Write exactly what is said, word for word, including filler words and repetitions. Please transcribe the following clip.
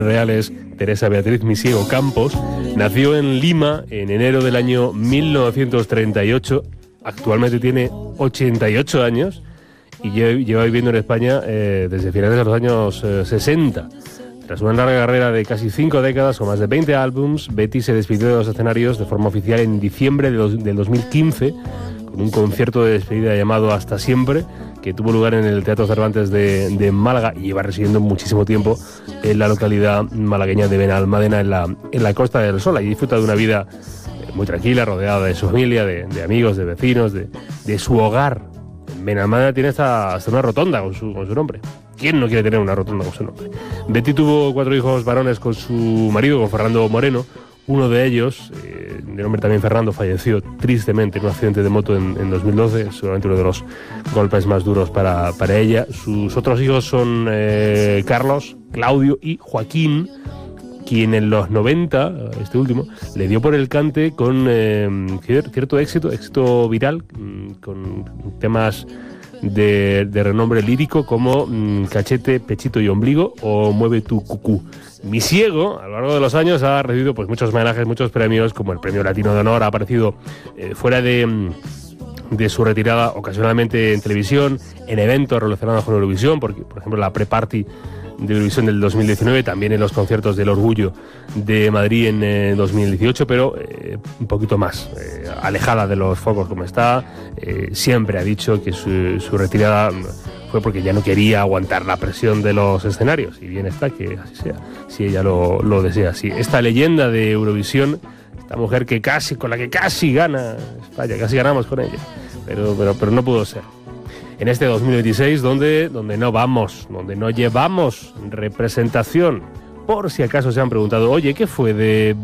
real es Teresa Beatriz Misiego Campos. Nació en Lima en enero del año mil novecientos treinta y ocho. Actualmente tiene ochenta y ocho años y lleva viviendo en España eh, desde finales de los años eh, sesenta. Tras una larga carrera de casi cinco décadas con más de veinte álbums, Betty se despidió de los escenarios de forma oficial en diciembre de los, del dos mil quince con un concierto de despedida llamado Hasta Siempre, que tuvo lugar en el Teatro Cervantes de, de Málaga y lleva residiendo muchísimo tiempo en la localidad malagueña de Benalmádena, en la, en la Costa del Sol. Allí disfruta de una vida muy tranquila, rodeada de su familia, de, de amigos, de vecinos, de, de su hogar. En Benalmádena tiene hasta, hasta una rotonda con su, con su nombre. ¿Quién no quiere tener una rotonda con su nombre? Betty tuvo cuatro hijos varones con su marido, con Fernando Moreno. Uno de ellos, eh, de nombre también Fernando, falleció tristemente en un accidente de moto en, en dos mil doce, seguramente uno de los golpes más duros para, para ella. Sus otros hijos son eh, Carlos, Claudio y Joaquín, quien en los noventa, este último, le dio por el cante con eh, cierto éxito, éxito viral, con temas de, de renombre lírico como mmm, Cachete, Pechito y Ombligo o Mueve tu cucú. Misiego, a lo largo de los años, ha recibido pues muchos homenajes, muchos premios, como el Premio Latino de Honor. Ha aparecido eh, fuera de, de su retirada ocasionalmente en televisión, en eventos relacionados con Eurovisión, porque, por ejemplo, la pre-party de Eurovisión del dos mil diecinueve, también en los conciertos del Orgullo de Madrid en eh, dos mil dieciocho, pero eh, un poquito más eh, alejada de los focos como está. Eh, siempre ha dicho que su, su retirada fue porque ya no quería aguantar la presión de los escenarios, y bien está que así sea, si ella lo, lo desea. Sí, esta leyenda de Eurovisión, esta mujer que casi, con la que casi gana España, casi ganamos con ella, pero, pero, pero no pudo ser. En este dos mil veintiséis, donde, donde no vamos, donde no llevamos representación, por si acaso se han preguntado, oye, ¿qué fue de